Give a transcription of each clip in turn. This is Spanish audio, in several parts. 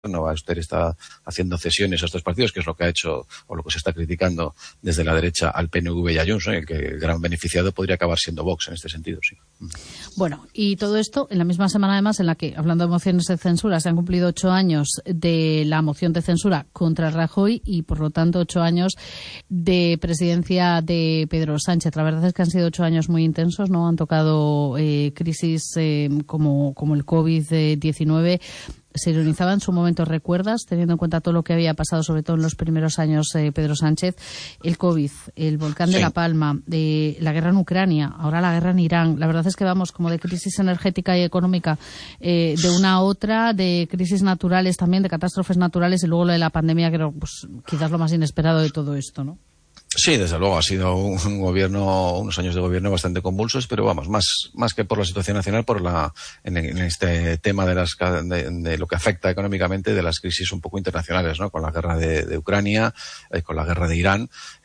Usted está haciendo cesiones a estos partidos, que es lo que ha hecho o lo que se está criticando desde la derecha al PNV y a Junts, ¿no? Que el gran beneficiado podría acabar siendo Vox en este sentido, sí. Bueno, y todo esto en la misma semana, además, en la que, hablando de mociones de censura, se han cumplido 8 años de la moción de censura contra Rajoy y, por lo tanto, 8 años de presidencia de Pedro Sánchez. La verdad es que han sido 8 años muy intensos, ¿no? Han tocado crisis como el COVID-19. Se ironizaba en su momento, ¿recuerdas? Teniendo en cuenta todo lo que había pasado, sobre todo en los primeros años, Pedro Sánchez, el COVID, el volcán de La Palma, la guerra en Ucrania, ahora la guerra en Irán. La verdad es que vamos como de crisis energética y económica de una a otra, de crisis naturales también, de catástrofes naturales, y luego lo de la pandemia, que era pues, quizás lo más inesperado de todo esto, ¿no? Sí, desde luego, ha sido unos años de gobierno bastante convulsos, pero vamos, más que por la situación nacional, en este tema de lo que afecta económicamente de las crisis un poco internacionales, ¿no? Con la guerra de Ucrania, con la guerra de Irán,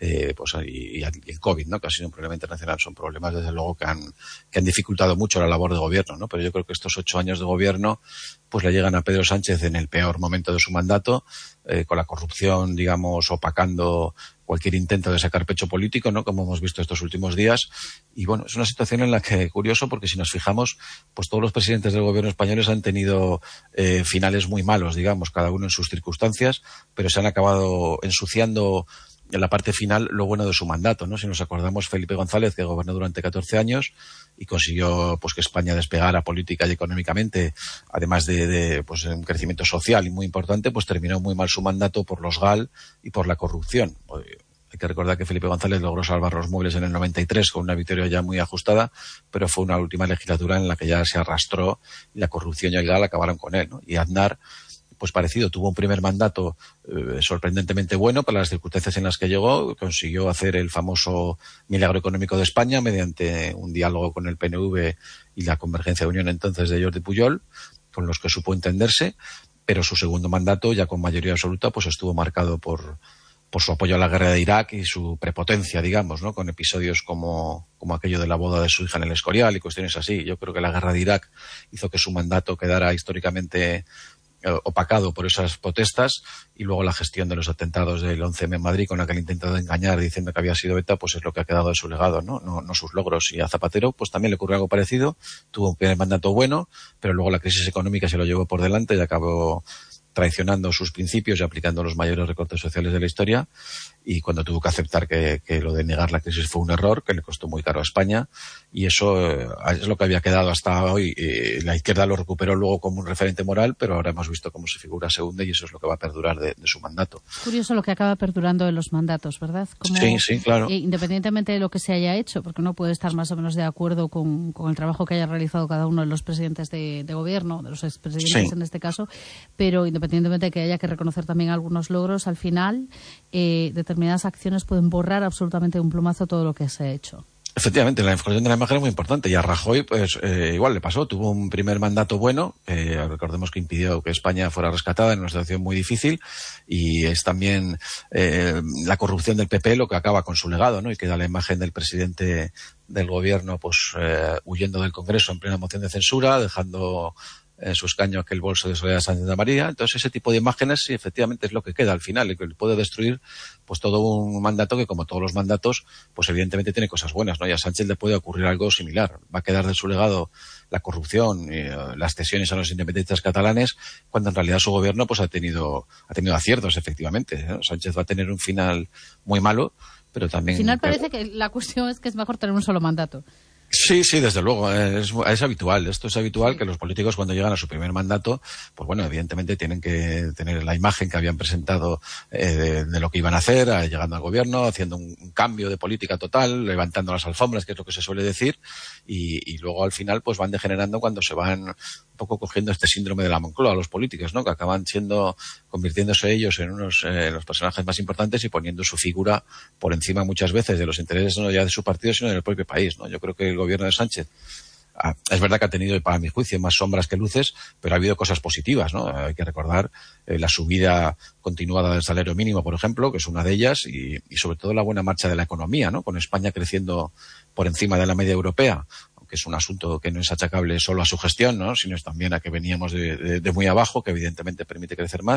y el COVID, ¿no? Que ha sido un problema internacional. Son problemas, desde luego, que han dificultado mucho la labor de gobierno, ¿no? Pero yo creo que estos 8 años de gobierno, pues le llegan a Pedro Sánchez en el peor momento de su mandato, con la corrupción, digamos, opacando cualquier intento de sacar pecho político, ¿no? Como hemos visto estos últimos días. Y bueno, es una situación en la que, curioso, porque si nos fijamos, pues todos los presidentes del gobierno españoles han tenido finales muy malos, digamos, cada uno en sus circunstancias, pero se han acabado ensuciando en la parte final lo bueno de su mandato, ¿no? Si nos acordamos, Felipe González, que gobernó durante 14 años y consiguió pues que España despegara política y económicamente, además de pues un crecimiento social y muy importante, pues terminó muy mal su mandato por los GAL y por la corrupción. Hay que recordar que Felipe González logró salvar los muebles en el 93 con una victoria ya muy ajustada, pero fue una última legislatura en la que ya se arrastró y la corrupción y el GAL acabaron con él, ¿no? Y Aznar, pues parecido, tuvo un primer mandato sorprendentemente bueno para las circunstancias en las que llegó, consiguió hacer el famoso milagro económico de España mediante un diálogo con el PNV y la Convergencia de Unión entonces de Jordi Pujol, con los que supo entenderse, pero su segundo mandato, ya con mayoría absoluta, pues estuvo marcado por su apoyo a la guerra de Irak y su prepotencia, digamos, ¿no? Con episodios como aquello de la boda de su hija en el Escorial y cuestiones así. Yo creo que la guerra de Irak hizo que su mandato quedara históricamente opacado por esas protestas, y luego la gestión de los atentados del 11M en Madrid, con la que han intentado engañar diciendo que había sido ETA, pues es lo que ha quedado de su legado, no sus logros. Y a Zapatero pues también le ocurrió algo parecido, tuvo un primer mandato bueno, pero luego la crisis económica se lo llevó por delante y acabó traicionando sus principios y aplicando los mayores recortes sociales de la historia, y cuando tuvo que aceptar que lo de negar la crisis fue un error que le costó muy caro a España, y eso es lo que había quedado hasta hoy. La izquierda lo recuperó luego como un referente moral, pero ahora hemos visto cómo su figura se hunde y eso es lo que va a perdurar de su mandato. Curioso lo que acaba perdurando de los mandatos, ¿verdad? Como, sí, claro. Independientemente de lo que se haya hecho, porque uno puede estar más o menos de acuerdo con el trabajo que haya realizado cada uno de los presidentes de gobierno, de los expresidentes en este caso, pero independientemente de que haya que reconocer también algunos logros, al final determinadas acciones pueden borrar absolutamente de un plumazo todo lo que se ha hecho. Efectivamente, la información de la imagen es muy importante, y a Rajoy pues igual le pasó, tuvo un primer mandato bueno, recordemos que impidió que España fuera rescatada en una situación muy difícil, y es también la corrupción del PP lo que acaba con su legado, ¿no? Y queda la imagen del presidente del gobierno pues huyendo del Congreso en plena moción de censura, dejando en su escaño aquel bolso de Soledad Sánchez de María. Entonces ese tipo de imágenes sí, efectivamente es lo que queda al final, y que puede destruir pues todo un mandato que, como todos los mandatos, pues evidentemente tiene cosas buenas, ¿no? Y a Sánchez le puede ocurrir algo similar. Va a quedar de su legado la corrupción y las cesiones a los independentistas catalanes, cuando en realidad su gobierno pues ha tenido aciertos, efectivamente, ¿no? Sánchez va a tener un final muy malo, pero también... Al final parece que la cuestión es que es mejor tener un solo mandato. Sí, desde luego, es habitual. Esto es habitual, que los políticos, cuando llegan a su primer mandato, pues bueno, evidentemente tienen que tener la imagen que habían presentado de lo que iban a hacer, llegando al gobierno, haciendo un cambio de política total, levantando las alfombras, que es lo que se suele decir, y luego al final pues van degenerando cuando se van un poco cogiendo este síndrome de la Moncloa, los políticos, ¿no? Que acaban convirtiéndose ellos en los personajes más importantes y poniendo su figura por encima muchas veces de los intereses no ya de su partido, sino del propio país, ¿no? Yo creo que el gobierno de Sánchez es verdad que ha tenido, para mi juicio, más sombras que luces, pero ha habido cosas positivas, ¿no? Hay que recordar la subida continuada del salario mínimo, por ejemplo, que es una de ellas, y sobre todo la buena marcha de la economía, ¿no? Con España creciendo por encima de la media europea, aunque que es un asunto que no es achacable solo a su gestión, ¿no? Sino es también a que veníamos de muy abajo, que evidentemente permite crecer más.